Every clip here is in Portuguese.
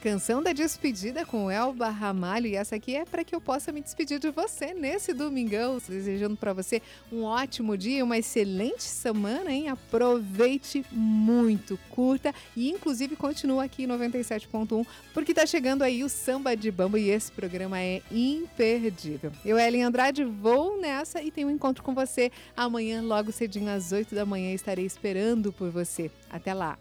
Canção da Despedida com Elba Ramalho. E essa aqui é para que eu possa me despedir de você nesse domingão. Desejando para você um ótimo dia, uma excelente semana, hein? Aproveite muito, curta e inclusive continua aqui em 97.1, porque tá chegando aí o Samba de Bamba e esse programa é imperdível. Eu, Ellen Andrade, vou nessa e tenho um encontro com você amanhã, logo cedinho às 8 da manhã. Estarei esperando por você. Até lá.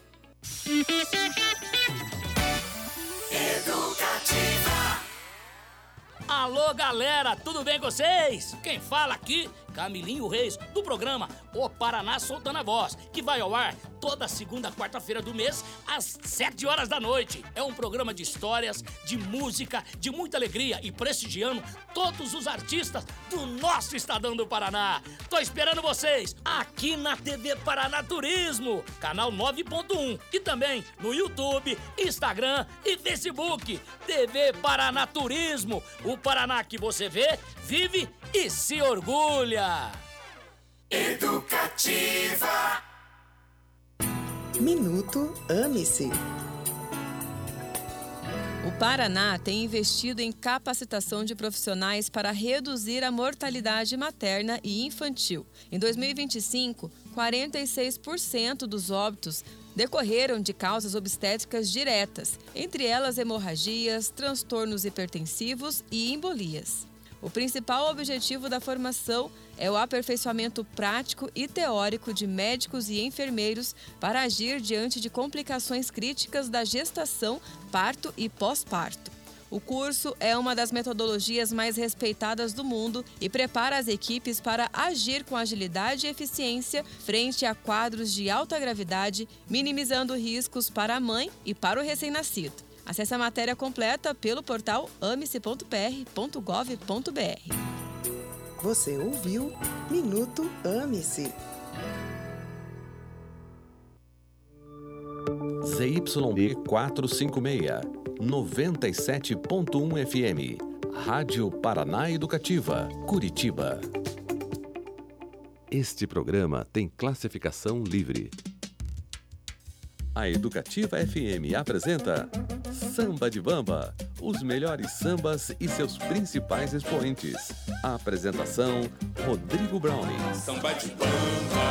Educativa. Alô, galera, tudo bem com vocês? Quem fala aqui, Camilinho Reis, do programa O Paraná Soltando a Voz, que vai ao ar toda segunda, quarta-feira do mês, às 7 horas da noite. É um programa de histórias, de música, de muita alegria e prestigiando todos os artistas do nosso estadão do Paraná. Tô esperando vocês aqui na TV Paraná Turismo, canal 9.1 e também no YouTube, Instagram e Facebook. TV Paraná Turismo, o Paraná que você vê, vive e se orgulha. Educativa. Minuto Ame-se. O Paraná tem investido em capacitação de profissionais para reduzir a mortalidade materna e infantil. Em 2025, 46% dos óbitos decorreram de causas obstétricas diretas, entre elas hemorragias, transtornos hipertensivos e embolias. O principal objetivo da formação é o aperfeiçoamento prático e teórico de médicos e enfermeiros para agir diante de complicações críticas da gestação, parto e pós-parto. O curso é uma das metodologias mais respeitadas do mundo e prepara as equipes para agir com agilidade e eficiência frente a quadros de alta gravidade, minimizando riscos para a mãe e para o recém-nascido. Acesse a matéria completa pelo portal ame-se.pr.gov.br. Você ouviu Minuto Ame-se. ZYD 456, 97.1 FM. Rádio Paraná Educativa, Curitiba. Este programa tem classificação livre. A Educativa FM apresenta Samba de Bamba, os melhores sambas e seus principais expoentes. A apresentação, Rodrigo Browning. Samba de bamba.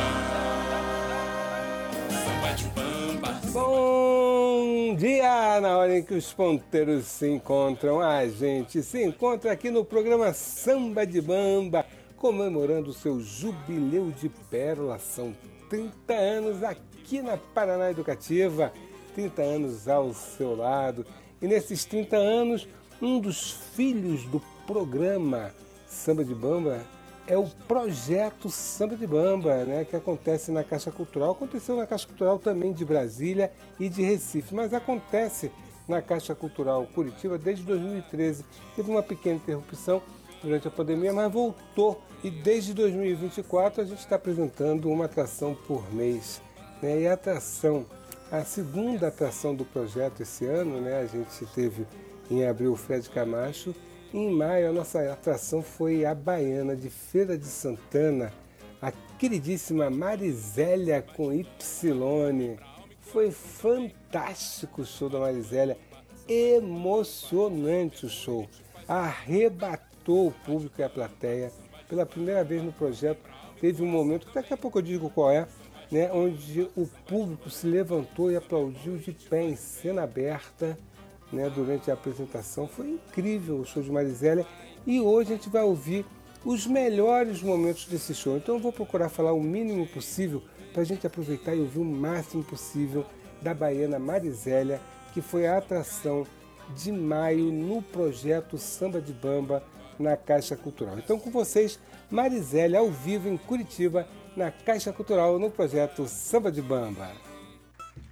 Samba de bamba. Bom dia! Na hora em que os ponteiros se encontram, a gente se encontra aqui no programa Samba de Bamba, comemorando o seu jubileu de pérola. São 30 anos aqui na Paraná Educativa, 30 anos ao seu lado. E nesses 30 anos, um dos filhos do programa Samba de Bamba é o projeto Samba de Bamba, né, que acontece na Caixa Cultural. Aconteceu na Caixa Cultural também de Brasília e de Recife, mas acontece na Caixa Cultural Curitiba desde 2013. Teve uma pequena interrupção durante a pandemia, mas voltou. E desde 2024 a gente está apresentando uma atração por mês, né? E a segunda atração do projeto esse ano, né? A gente teve em abril o Fred Camacho. Em maio a nossa atração foi a baiana de Feira de Santana, a queridíssima Marizélia com Y. Foi fantástico o show da Marizélia, emocionante o show, arrebatou o público e a plateia. Pela primeira vez no projeto teve um momento, que daqui a pouco eu digo qual é, né, onde o público se levantou e aplaudiu de pé em cena aberta, né, durante a apresentação. Foi incrível o show de Marizélia e hoje a gente vai ouvir os melhores momentos desse show. Então eu vou procurar falar o mínimo possível para a gente aproveitar e ouvir o máximo possível da baiana Marizélia, que foi a atração de maio no projeto Samba de Bamba na Caixa Cultural. Então com vocês, Marizélia ao vivo em Curitiba, na Caixa Cultural, no projeto Samba de Bamba.